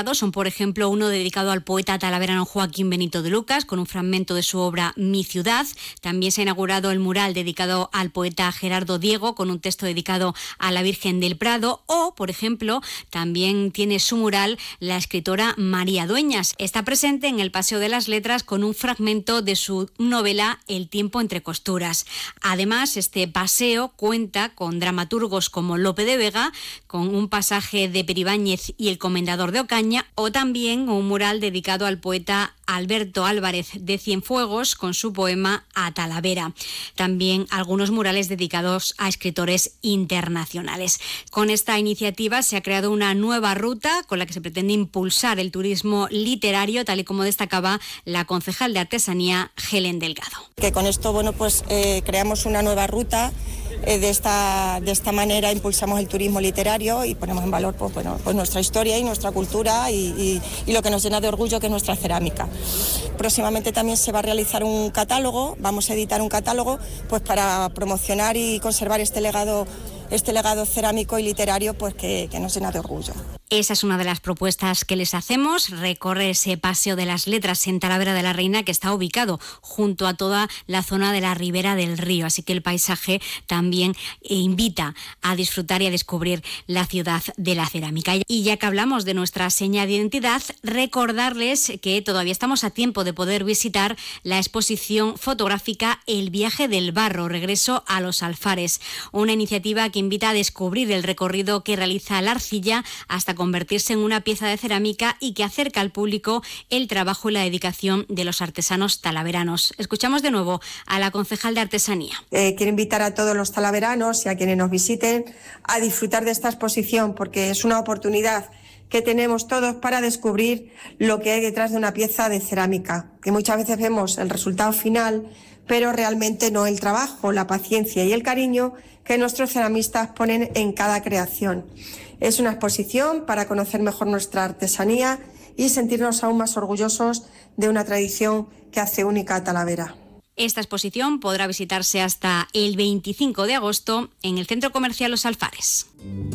inaugurados son, por ejemplo, uno dedicado al poeta talaverano Joaquín Benito de Lucas, con un fragmento de su obra Mi ciudad. También se ha inaugurado el mural dedicado al poeta Gerardo Diego, con un texto dedicado a la Virgen del Prado. O, por ejemplo, también tiene su mural la escritora María Dueñas. Está presente en el Paseo de las Letras con un fragmento de su novela El tiempo entre costuras. Además, este paseo cuenta con dramaturgos como Lope de Vega, con un pasaje de Peribáñez y El comendador de Ocaña, o también un mural dedicado al poeta Alberto Álvarez de Cienfuegos con su poema A Talavera. También algunos murales dedicados a escritores internacionales. Con esta iniciativa se ha creado una nueva ruta con la que se pretende impulsar el turismo literario, tal y como destacaba la concejal de Artesanía, Helen Delgado. Que con esto, creamos una nueva ruta. De esta manera impulsamos el turismo literario y ponemos en valor pues nuestra historia y nuestra cultura y lo que nos llena de orgullo, que es nuestra cerámica. Próximamente también se va a realizar un catálogo, vamos a editar un catálogo pues para promocionar y conservar este legado cerámico y literario pues que nos llena de orgullo. Esa es una de las propuestas que les hacemos, recorrer ese Paseo de las Letras en Talavera de la Reina, que está ubicado junto a toda la zona de la ribera del río, así que el paisaje también invita a disfrutar y a descubrir la ciudad de la cerámica. Y ya que hablamos de nuestra seña de identidad, recordarles que todavía estamos a tiempo de poder visitar la exposición fotográfica El viaje del barro, regreso a los alfares, una iniciativa que invita a descubrir el recorrido que realiza la arcilla hasta convertirse en una pieza de cerámica y que acerca al público el trabajo y la dedicación de los artesanos talaveranos. Escuchamos de nuevo a la concejal de Artesanía. Quiero invitar a todos los talaveranos y a quienes nos visiten a disfrutar de esta exposición, porque es una oportunidad que tenemos todos para descubrir lo que hay detrás de una pieza de cerámica, que muchas veces vemos el resultado final, pero realmente no el trabajo, la paciencia y el cariño que nuestros ceramistas ponen en cada creación. Es una exposición para conocer mejor nuestra artesanía y sentirnos aún más orgullosos de una tradición que hace única a Talavera. Esta exposición podrá visitarse hasta el 25 de agosto en el Centro Comercial Los Alfares.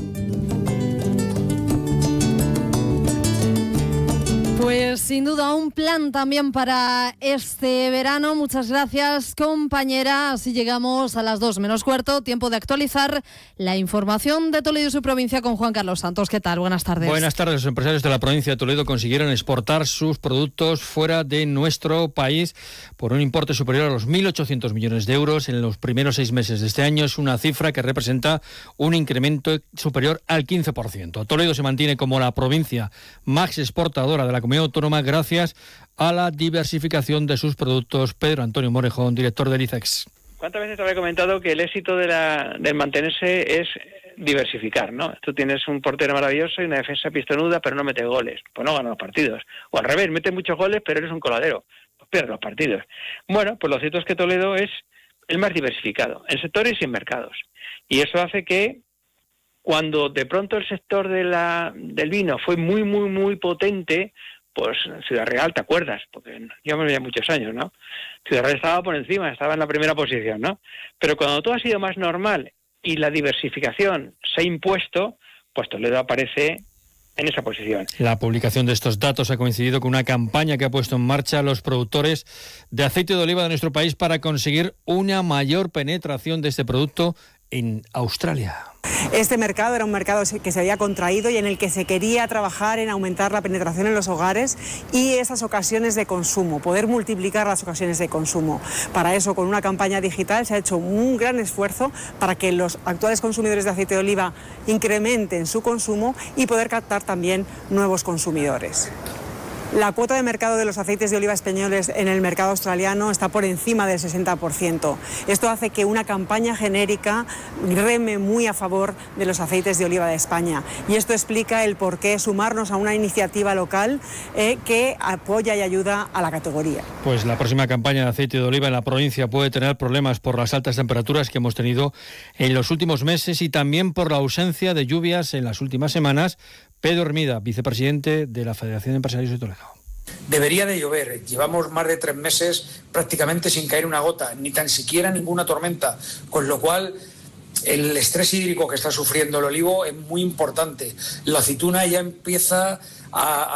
Pues sin duda un plan también para este verano. Muchas gracias, compañera. Así llegamos a las 2:45, tiempo de actualizar la información de Toledo y su provincia con Juan Carlos Santos. ¿Qué tal? Buenas tardes. Buenas tardes. Los empresarios de la provincia de Toledo consiguieron exportar sus productos fuera de nuestro país por un importe superior a los 1.800 millones de euros en los primeros 6 meses de este año. Es una cifra que representa un incremento superior al 15%. Toledo se mantiene como la provincia más exportadora de la comunidad autónoma gracias a la diversificación de sus productos. Pedro Antonio Morejón, director del ICEX. ¿Cuántas veces te había comentado que el éxito del mantenerse es diversificar, ¿no? Tú tienes un portero maravilloso y una defensa pistonuda, pero no mete goles, pues no gana los partidos. O al revés, mete muchos goles, pero eres un coladero, pues pierdes los partidos. Bueno, pues lo cierto es que Toledo es el más diversificado, en sectores y en mercados. Y eso hace que cuando de pronto el sector del vino fue muy, muy, muy potente, pues Ciudad Real, ¿te acuerdas? Porque llevamos ya muchos años, ¿no? Ciudad Real estaba por encima, estaba en la primera posición, ¿no? Pero cuando todo ha sido más normal y la diversificación se ha impuesto, pues Toledo aparece en esa posición. La publicación de estos datos ha coincidido con una campaña que ha puesto en marcha los productores de aceite de oliva de nuestro país para conseguir una mayor penetración de este producto en Australia. Este mercado era un mercado que se había contraído y en el que se quería trabajar en aumentar la penetración en los hogares y esas ocasiones de consumo, poder multiplicar las ocasiones de consumo. Para eso, con una campaña digital se ha hecho un gran esfuerzo para que los actuales consumidores de aceite de oliva incrementen su consumo y poder captar también nuevos consumidores. La cuota de mercado de los aceites de oliva españoles en el mercado australiano está por encima del 60%. Esto hace que una campaña genérica reme muy a favor de los aceites de oliva de España. Y esto explica el por qué sumarnos a una iniciativa local que apoya y ayuda a la categoría. Pues la próxima campaña de aceite de oliva en la provincia puede tener problemas por las altas temperaturas que hemos tenido en los últimos meses y también por la ausencia de lluvias en las últimas semanas. Pedro Hermida, vicepresidente de la Federación de Empresarios de Toledo. Debería de llover. Llevamos más de 3 meses prácticamente sin caer una gota, ni tan siquiera ninguna tormenta, con lo cual el estrés hídrico que está sufriendo el olivo es muy importante. La aceituna ya empieza a